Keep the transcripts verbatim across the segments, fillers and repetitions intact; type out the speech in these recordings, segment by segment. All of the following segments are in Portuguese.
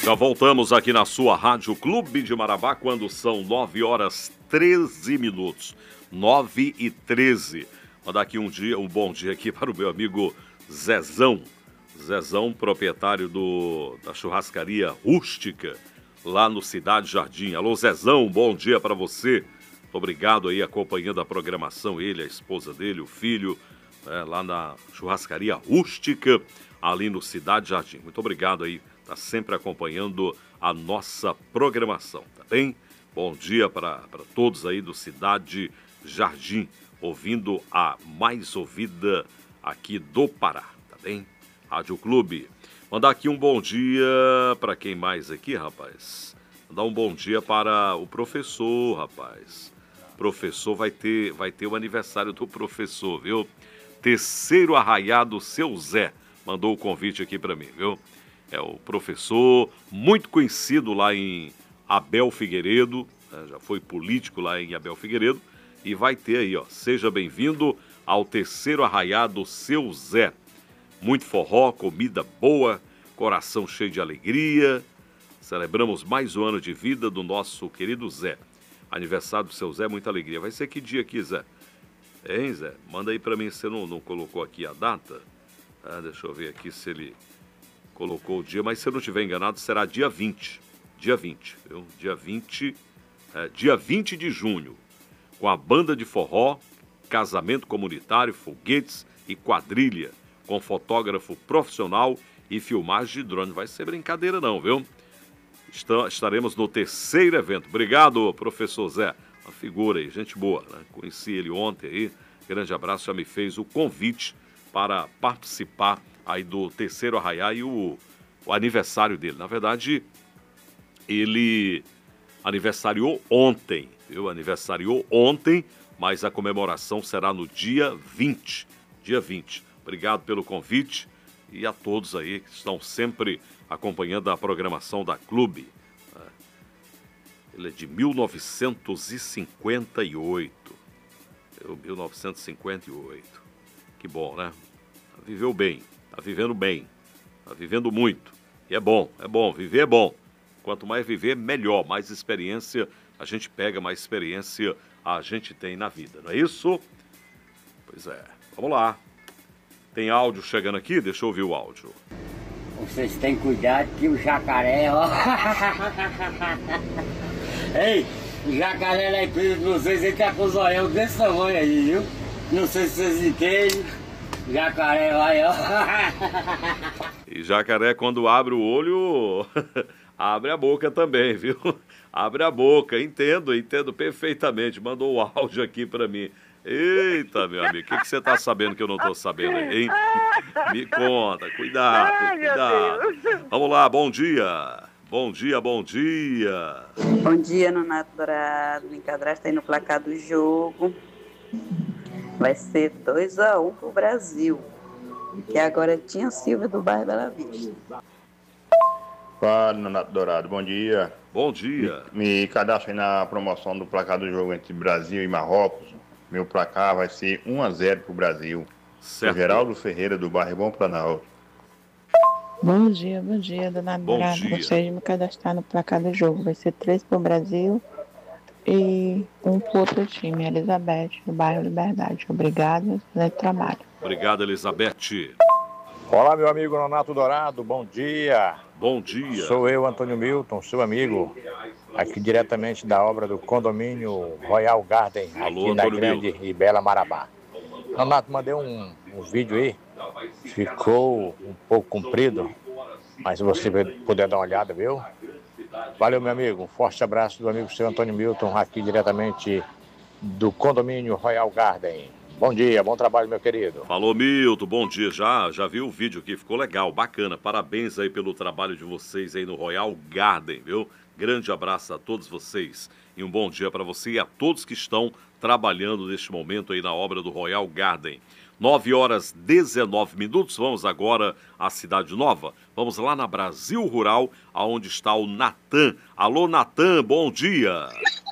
Já voltamos aqui na sua Rádio Clube de Marabá, quando são nove horas treze minutos. nove e treze. Mandar aqui um dia, um bom dia aqui para o meu amigo Zezão. Zezão, proprietário do, da churrascaria rústica, lá no Cidade Jardim. Alô, Zezão, bom dia para você. Obrigado aí acompanhando a programação, ele, a esposa dele, o filho, né, lá na churrascaria rústica, ali no Cidade Jardim. Muito obrigado aí, tá sempre acompanhando a nossa programação, tá bem? Bom dia para todos aí do Cidade Jardim, ouvindo a mais ouvida aqui do Pará, tá bem? Rádio Clube. Mandar aqui um bom dia para quem mais aqui, rapaz? Mandar um bom dia para o professor, rapaz. Professor vai ter, vai ter o aniversário do professor, viu? Terceiro Arraiado Seu Zé mandou o convite aqui para mim, viu? É o professor muito conhecido lá em Abel Figueiredo, né? Já foi político lá em Abel Figueiredo, e vai ter aí, ó, seja bem-vindo ao Terceiro Arraiado Seu Zé. Muito forró, comida boa, coração cheio de alegria. Celebramos mais um ano de vida do nosso querido Zé. Aniversário do seu Zé, muita alegria. Vai ser que dia aqui, Zé? Hein, Zé? Manda aí pra mim, você não, não colocou aqui a data? Ah, deixa eu ver aqui se ele colocou o dia, mas se eu não estiver enganado, será dia vinte. Dia vinte, viu? Dia vinte, é, dia vinte de junho, com a banda de forró, casamento comunitário, foguetes e quadrilha, com fotógrafo profissional e filmagem de drone. Vai ser brincadeira não, viu? Estaremos no terceiro evento. Obrigado, professor Zé. Uma figura aí, gente boa, né? Conheci ele ontem aí. Grande abraço, já me fez o convite para participar aí do terceiro Arraiá e o, o aniversário dele. Na verdade, ele aniversariou ontem, viu? Aniversariou ontem, mas a comemoração será no dia vinte. Dia vinte. Obrigado pelo convite e a todos aí que estão sempre acompanhando a programação da Clube. Ele é de mil novecentos e cinquenta e oito. mil novecentos e cinquenta e oito. Que bom, né? Viveu bem, tá vivendo bem, tá vivendo muito. E é bom, é bom, viver é bom. Quanto mais viver, melhor, mais experiência a gente pega, mais experiência a gente tem na vida, não é isso? Pois é, vamos lá. Tem áudio chegando aqui? Deixa eu ouvir o áudio. Vocês têm cuidado que o jacaré, ó. Ei, o jacaré lá em Pires, não sei se ele tá com os olhos desse tamanho aí, viu? Não sei se vocês entendem. Jacaré vai, ó. E jacaré, quando abre o olho, abre a boca também, viu? Abre a boca, entendo, entendo perfeitamente. Mandou o áudio aqui pra mim. Eita, meu amigo, o que, que você tá sabendo que eu não tô sabendo aí, hein? Me conta, cuidado, Ai, cuidado. Vamos lá, bom dia. Bom dia, bom dia. Bom dia, Nonato Dourado. O Encadrado está aí no placar do jogo. Vai ser dois a um pro Brasil. Que agora tinha Silvia do bairro Bela Vista. Fala, Nonato Dourado, bom dia. Bom dia. Me, me cadastro aí na promoção do placar do jogo entre Brasil e Marrocos. Meu placar vai ser um a zero pro Brasil. Certo. O Geraldo Ferreira, do bairro Bom Planalto. Bom dia, bom dia, dona Dourado. Gostaria de me cadastrar no placar do jogo. Vai ser três pro Brasil e um pro outro time, Elizabeth, do bairro Liberdade. Obrigada, excelente trabalho. Obrigado, Elizabeth. Olá, meu amigo Nonato Dourado, bom dia. Bom dia. Sou eu, Antônio Milton, seu amigo, aqui diretamente da obra do condomínio Royal Garden, Alô, aqui na Antônio Grande Milton. e Bela Marabá. Nonato, mandei um, um vídeo aí, ficou um pouco comprido, mas se você puder dar uma olhada, viu? Valeu, meu amigo, um forte abraço do amigo seu Antônio Milton, aqui diretamente do condomínio Royal Garden. Bom dia, bom trabalho, meu querido. Falou, Milton, bom dia. Já, já vi o vídeo aqui, ficou legal, bacana. Parabéns aí pelo trabalho de vocês aí no Royal Garden, viu? Grande abraço a todos vocês e um bom dia para você e a todos que estão trabalhando neste momento aí na obra do Royal Garden. nove horas e dezenove minutos, vamos agora à Cidade Nova Vamos lá na Brasil Rural, aonde está o Natan. Alô, Natan, bom dia.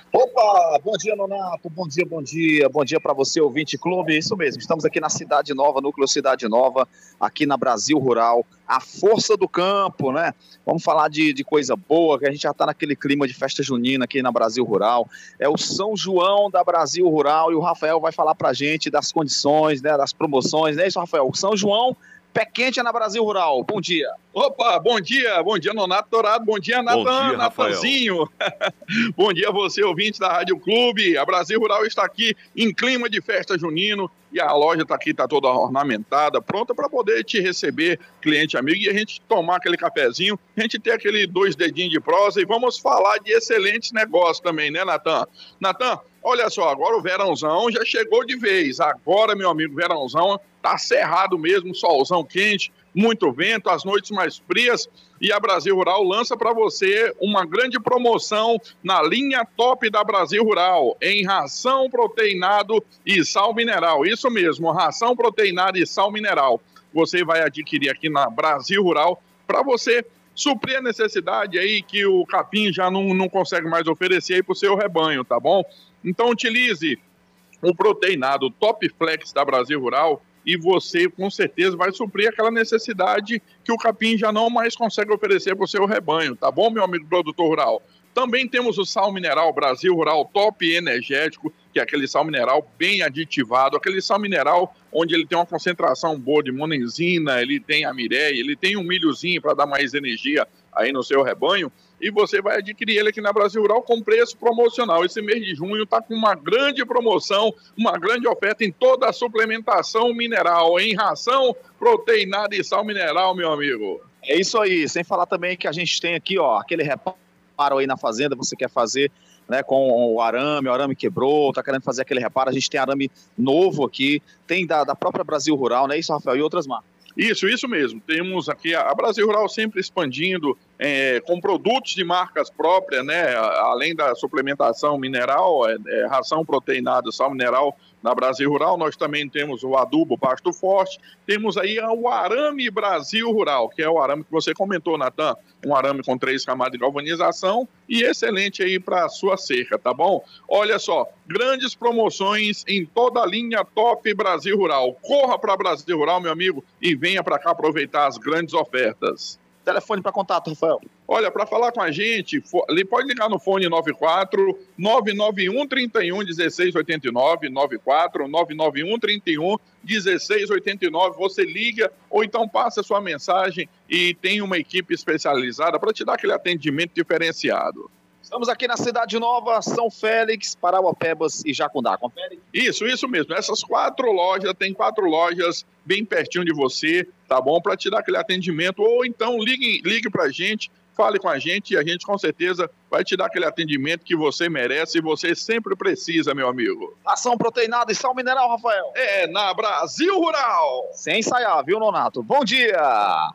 Opa, bom dia, Nonato, bom dia, bom dia, bom dia para você, ouvinte clube, isso mesmo, estamos aqui na Cidade Nova, Núcleo Cidade Nova, aqui na Brasil Rural, a força do campo, né? Vamos falar de, de coisa boa, que a gente já está naquele clima de festa junina aqui na Brasil Rural, é o São João da Brasil Rural, e o Rafael vai falar pra gente das condições, né, das promoções, né, isso, Rafael? O São João, pé quente é na Brasil Rural, bom dia. Opa, bom dia, bom dia, Nonato Dourado, bom dia, Natan, Natanzinho. Bom dia a você, ouvinte da Rádio Clube. A Brasil Rural está aqui em clima de festa junino e a loja está aqui, está toda ornamentada, pronta para poder te receber, cliente amigo, e a gente tomar aquele cafezinho, a gente ter aquele dois dedinhos de prosa e vamos falar de excelentes negócios também, né, Natan? Natan, olha só, agora o verãozão já chegou de vez. Agora, meu amigo, verãozão tá cerrado mesmo, solzão quente, muito vento, as noites mais frias, e a Brasil Rural lança para você uma grande promoção na linha top da Brasil Rural, em ração, proteinado e sal mineral. Isso mesmo, ração, proteinado e sal mineral. Você vai adquirir aqui na Brasil Rural para você suprir a necessidade aí que o capim já não, não consegue mais oferecer aí para o seu rebanho, tá bom? Então utilize o proteinado Top Flex da Brasil Rural e você com certeza vai suprir aquela necessidade que o capim já não mais consegue oferecer para o seu rebanho, tá bom, meu amigo produtor rural? Também temos o sal mineral Brasil Rural Top Energético, que é aquele sal mineral bem aditivado, aquele sal mineral onde ele tem uma concentração boa de monenzina, ele tem a mireia, ele tem um milhozinho para dar mais energia aí no seu rebanho, e você vai adquirir ele aqui na Brasil Rural com preço promocional. Esse mês de junho está com uma grande promoção, uma grande oferta em toda a suplementação mineral, em ração, proteinada e sal mineral, meu amigo. É isso aí, sem falar também que a gente tem aqui, ó, aquele reparo aí na fazenda, você quer fazer, né, com o arame, o arame quebrou, tá querendo fazer aquele reparo, a gente tem arame novo aqui, tem da, da própria Brasil Rural, né, isso, Rafael, e outras marcas. Isso, isso mesmo. Temos aqui a Brasil Rural sempre expandindo é, com produtos de marcas próprias, né? Além da suplementação mineral, é, é, ração proteinada, sal mineral na Brasil Rural, nós também temos o adubo Pasto Forte, temos aí o arame Brasil Rural, que é o arame que você comentou, Natan, um arame com três camadas de galvanização e excelente aí para a sua cerca, tá bom? Olha só, grandes promoções em toda a linha Top Brasil Rural. Corra para Brasil Rural, meu amigo, e venha para cá aproveitar as grandes ofertas. Telefone para contato, Rafael. Olha, para falar com a gente, ele pode ligar no fone nove quatro nove nove um, três um, um seis oito nove, nove quatro nove nove um, três um, um seis oito nove. Você liga ou então passa a sua mensagem e tem uma equipe especializada para te dar aquele atendimento diferenciado. Estamos aqui na Cidade Nova, São Félix, Parauapebas e Jacundá. Confere? Isso, isso mesmo. Essas quatro lojas, tem quatro lojas bem pertinho de você, tá bom? Para te dar aquele atendimento. Ou então ligue, ligue para a gente, fale com a gente e a gente com certeza vai te dar aquele atendimento que você merece e você sempre precisa, meu amigo. Ação proteinada e sal mineral, Rafael. É na Brasil Rural. Sem ensaiar, viu, Nonato? Bom dia!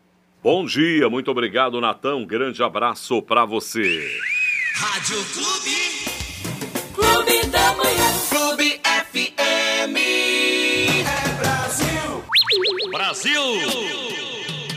Bom dia, muito obrigado, Natan. Um grande abraço para você. Rádio Clube.